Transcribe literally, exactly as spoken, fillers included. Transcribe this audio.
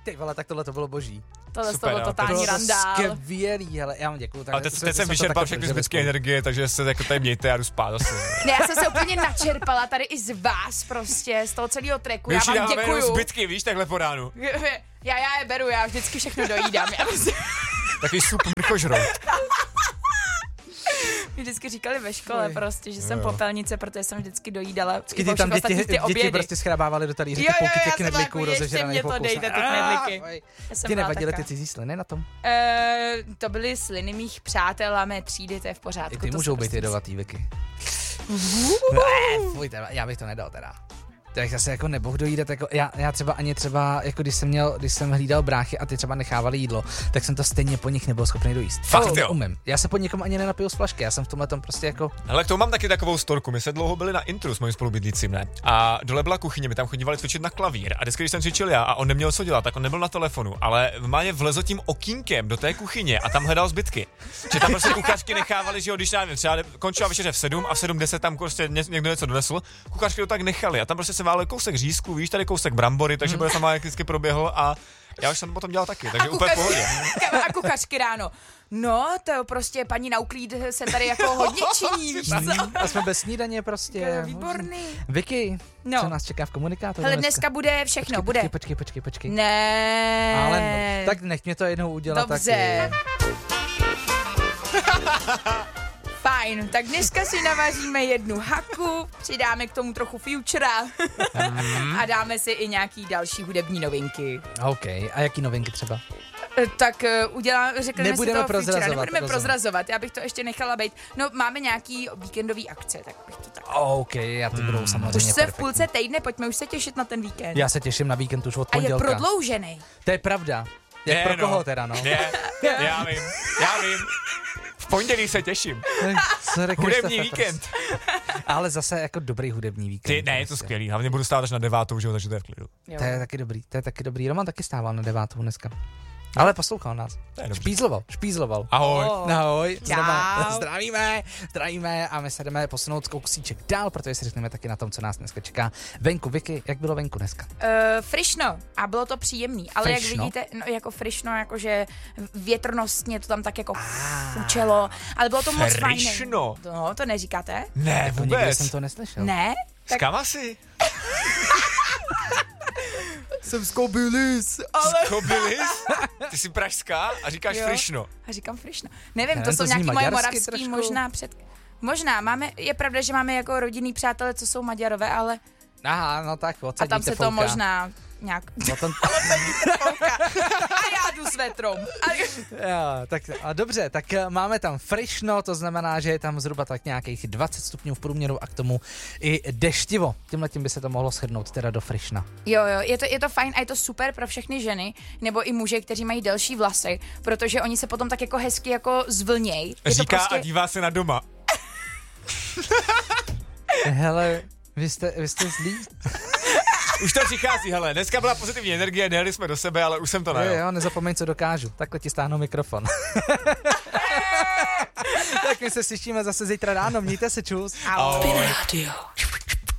Ty vole, tak tohle to bylo boží. Tohle Super, to bylo no, totální To bylo randál. skvělý, hele, já vám děkuju. Ale teď, teď jsem vyčerpal všechny zbytky energie, takže se jako tady mějte, já jdu spát zase. Ne, já jsem se úplně načerpala tady i z vás prostě, z toho celého tracku, já My vám dáváme jenom děkuju. zbytky, víš, takhle po ránu. Já, já je beru, já vždycky všechno dojídám. Já prostě... Takový sup mrchožrout. Mi vždycky říkali ve škole Oj. prostě, že jsem Jo. popelnice, protože jsem vždycky dojídala. Vždycky ty tam děti, ty děti obědy. prostě schrabávali do talíře Jo, ty jo, půlky já těch jsem knedlíků takový, ještě rozežraných mě to po kuse. dejte, ty Ah, knedlíky. oj. Já jsem Ti byla nevadily taká. ty cizí sliny na tom? Eh, to byly sliny mých přátel a mé třídy, to je v pořádku. I ty to můžou se být prostě- jedovatý, Vicky. Ne, fuj, teda, já bych to nedal teda. Tak zase jako neboh dojídat, jako já, já třeba ani třeba, jako když jsem měl, když jsem hlídal bráchy a ty třeba nechávali jídlo, tak jsem to stejně po nich nebyl schopný dojíst. Fakt, to jo? umím. Já se po nikom ani nenapiju z flašky, já jsem v tomhle tom prostě jako... Hele, k tomu mám taky takovou storku. My se dlouho byli na intru s mojím spolubydlícím, ne? A dole byla kuchyně, my tam chodívali cvičit na klavír. A vždycky, když jsem cvičil já a on neměl co dělat, tak on nebyl na telefonu, ale normálně vlezl tím okýnkem do té kuchyně a tam hledal zbytky. Že tam prostě kuchařky nechávali, že jo, když já nevím, třeba končila večeře v sedm a v sedm deset tam prostě ně, někdo něco donesl, kuchařky to tak nechali a tam prostě se válel kousek řízku, víš, tady kousek brambory, takže bude sama jak vždycky proběhl a já už jsem to potom dělal taky, takže úplně v pohodě. A kuchařky ráno. No, to prostě paní na uklíd se tady jako hodně činí, víš co? A jsme bez snídaně prostě. Výborný. Vicky, No. co nás čeká v komunikátoru Hele, dneska bude všechno, počkej, bude. Počkej, počkej, počkej, počkej. Ne. Ale no, tak nech mě to jednou udělat Dobře. taky. Fajn, tak dneska si navaříme jednu haku, přidáme k tomu trochu futura a dáme si i nějaký další hudební novinky. OK, a jaký novinky třeba? E, Tak uh, udělám, řekneme si Nebudeme toho futura, prozrazovat, nebudeme rozumím. prozrazovat, já bych to ještě nechala být. No, máme nějaký víkendový akce, tak bych to tak. OK, a ty budou samozřejmě Už se v perfektní. půlce týdne, pojďme už se těšit na ten víkend. Já se těším na víkend už od a je pondělka. prodloužený. To je pravda. Jak Ne, pro no. koho teda, no? Ne, já vím, já vím. V pondělí se těším. Sorry, Hudební Krištofe, víkend. prostě. Ale zase jako dobrý hudební víkend. Ty, ne, je to prostě. skvělý, hlavně budu stát až na devátou, že jo, takže to je v klidu. Jo. To je taky dobrý, to je taky dobrý. Roman taky stával na devátou dneska. Ale poslouchal nás. To je dobře. Špízloval, špízloval. Ahoj. Oh. Ahoj, zdravíme, Čau. zdravíme, zdravíme a my se jdeme posunout kousíček dál, protože si řekneme taky na tom, co nás dneska čeká. Venku, Vicky, jak bylo venku dneska? Uh, frišno a bylo to příjemný, ale Frišno? jak vidíte, no jako frišno, jakože větrnostně to tam tak jako fučelo, ale bylo to moc fajné. Frišno? No, to neříkáte? Ne, Jako nikdy vůbec. jsem to neslyšel. Ne? S kam asi? Jsem z Kobylis. Ale... Kobylis? Ty jsi pražská a říkáš Jo. frišno. A říkám frišno. Nevím, Nevím, to to jsou zní nějaký moje maďarsky moravský, trošku. možná před... Možná, máme, je pravda, že máme jako rodinný přátelé, co jsou Maďarové, ale Aha, no tak, a odsadíte tam se to fouka. možná nějak... No tam... A já jdu s vetrou. A... Jo, tak a dobře, tak eh, máme tam frišno, to znamená, že je tam zhruba tak nějakých dvacet stupňů v průměru a k tomu i deštivo. Tímhletím by se to mohlo shrnout teda do frišna. Jo, jo, je to, je to fajn a je to super pro všechny ženy, nebo i muže, kteří mají delší vlasy, protože oni se potom tak jako hezky jako zvlněj. Je to Říká prostě... a dívá se na doma. Hele, vy jste, vy jste zlí? Už to přichází, hele, dneska byla pozitivní energie, nejeli jsme do sebe, ale už jsem to Jo, najel. jo, nezapomeň, co dokážu. Takhle ti stáhnu mikrofon. Tak my se slyšíme zase zítra ráno, mějte se, čus. Ahoj. Radio.